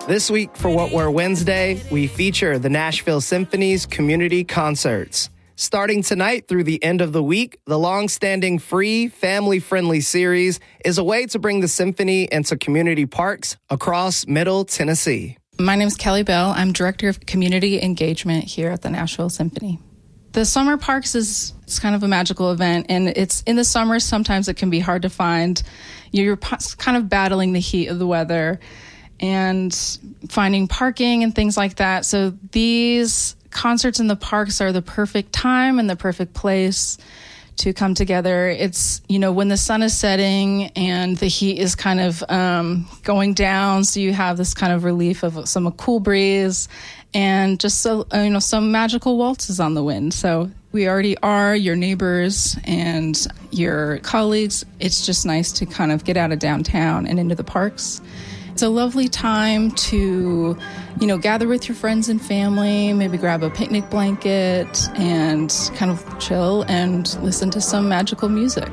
This week for What We're Wednesday, we feature the Nashville Symphony's community concerts. Starting tonight through the end of the week, the long-standing free, family-friendly series is a way to bring the symphony into community parks across Middle Tennessee. My name is Kelly Bell. I'm Director of Community Engagement here at the Nashville Symphony. The Summer Parks it's kind of a magical event, and it's in the summer. Sometimes it can be hard to find. You're kind of battling the heat of the weather and finding parking and things like that. So these concerts in the parks are the perfect time and the perfect place to come together. It's, when the sun is setting and the heat is kind of going down, so you have this kind of relief of some cool breeze and just some magical waltzes on the wind. So we already are your neighbors and your colleagues. It's just nice to kind of get out of downtown and into the parks. It's a lovely time to, gather with your friends and family, maybe grab a picnic blanket and kind of chill and listen to some magical music.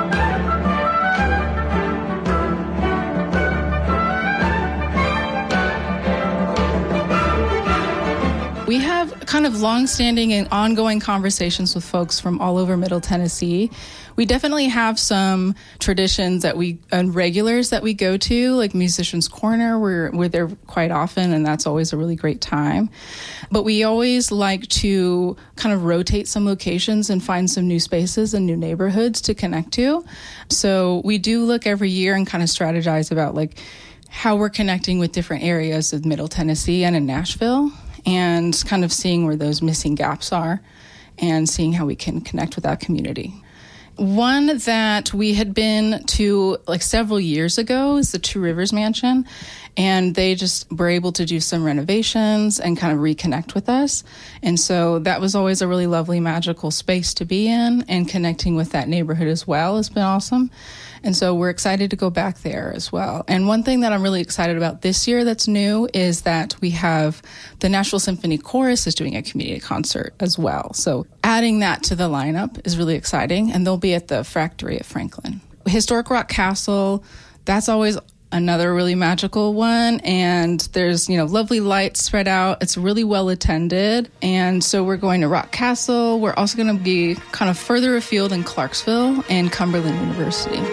We have kind of long-standing and ongoing conversations with folks from all over Middle Tennessee. We definitely have some traditions and regulars that we go to, like Musicians Corner. We're there quite often, and that's always a really great time. But we always like to kind of rotate some locations and find some new spaces and new neighborhoods to connect to. So we do look every year and kind of strategize about how we're connecting with different areas of Middle Tennessee and in Nashville, and kind of seeing where those missing gaps are and seeing how we can connect with that community. One that we had been to several years ago is the Two Rivers Mansion, and they just were able to do some renovations and kind of reconnect with us. And so that was always a really lovely, magical space to be in, and connecting with that neighborhood as well has been awesome. And so we're excited to go back there as well. And one thing that I'm really excited about this year that's new is that we have the Nashville Symphony Chorus is doing a community concert as well. So adding that to the lineup is really exciting, and they'll be at the Fractory at Franklin. Historic Rock Castle, that's always another really magical one, and there's lovely lights spread out. It's really well attended, and so we're going to Rock Castle. We're also going to be kind of further afield in Clarksville and Cumberland University.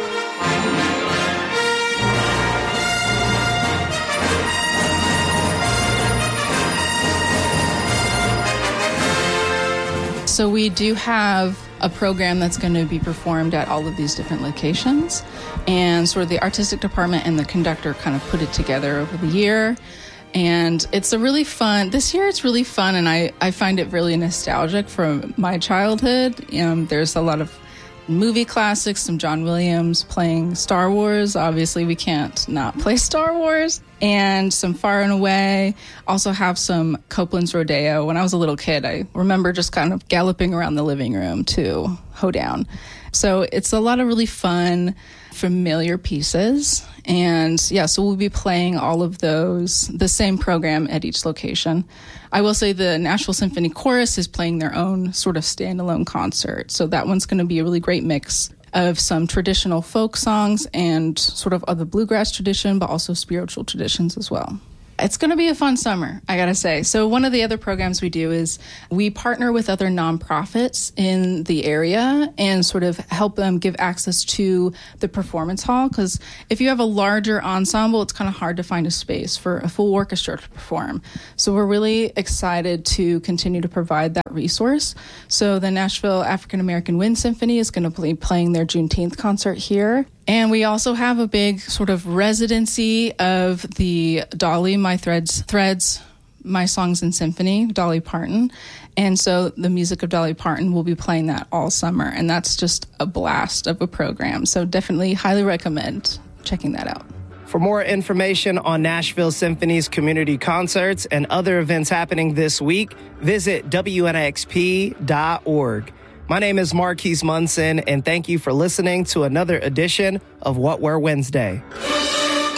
So we do have a program that's going to be performed at all of these different locations, and sort of the artistic department and the conductor kind of put it together over the year. And it's this year it's really fun, and I find it really nostalgic from my childhood. There's a lot of movie classics, some John Williams playing Star Wars. Obviously, we can't not play Star Wars. And some Far and Away. Also have some Copeland's Rodeo. When I was a little kid, I remember just kind of galloping around the living room to Hoedown. So it's a lot of really fun, familiar pieces. And so we'll be playing all of those, the same program at each location. I will say the Nashville Symphony Chorus is playing their own sort of standalone concert. So that one's going to be a really great mix of some traditional folk songs and sort of other bluegrass tradition, but also spiritual traditions as well. It's going to be a fun summer, I got to say. So one of the other programs we do is we partner with other nonprofits in the area and sort of help them give access to the performance hall. Because if you have a larger ensemble, it's kind of hard to find a space for a full orchestra to perform. So we're really excited to continue to provide that resource. So the Nashville African American Wind Symphony is going to be playing their Juneteenth concert here. And we also have a big sort of residency of the Dolly, My Threads, My Songs in Symphony, Dolly Parton. And so the music of Dolly Parton will be playing that all summer. And that's just a blast of a program. So definitely highly recommend checking that out. For more information on Nashville Symphony's community concerts and other events happening this week, visit WNXP.org. My name is Marquise Munson, and thank you for listening to another edition of What We're Wednesday.